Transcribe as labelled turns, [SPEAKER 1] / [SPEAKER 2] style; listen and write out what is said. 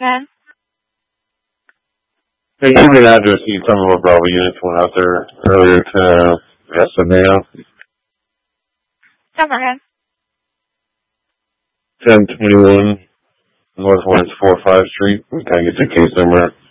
[SPEAKER 1] Man.
[SPEAKER 2] Hey, give me an address. You can tell me what Bravo units went out there earlier to yesterday.
[SPEAKER 1] Come again.
[SPEAKER 2] 1021 Northwest 45 Street. We can get the case number.